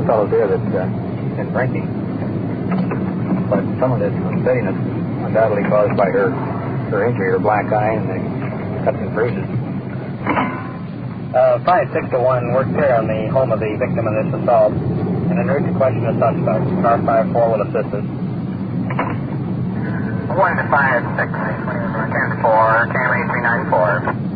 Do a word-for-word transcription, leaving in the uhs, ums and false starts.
fellows there that's uh, been drinking. But some of this unsteadiness is undoubtedly caused by her, her injury, her black eye, and the cuts and bruises. Uh, five six to one worked here on the home of the victim of this assault, and en route to question the suspect. Car five four will assist us. one to five six, ten four, Camry three nine four.